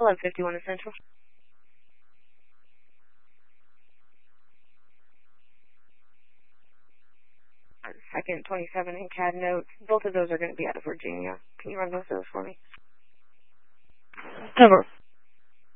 1151 Essential. Second 27 in CAD note. Both of those are going to be out of Virginia. Can you run both of those for me? Over.